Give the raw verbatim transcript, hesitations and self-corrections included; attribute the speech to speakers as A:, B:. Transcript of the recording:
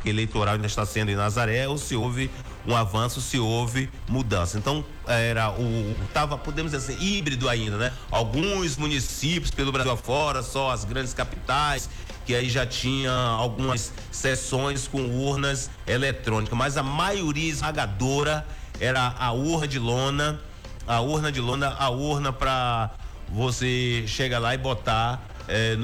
A: eleitoral ainda está sendo em Nazaré, ou se houve um avanço, se houve mudança. Então, era o, tava, podemos dizer assim, híbrido ainda, né? Alguns municípios pelo Brasil afora, só as grandes capitais, que aí já tinha algumas sessões com urnas eletrônicas, mas a maioria esmagadora era a urna de lona, a urna de lona, a urna para você chegar lá e botar é, no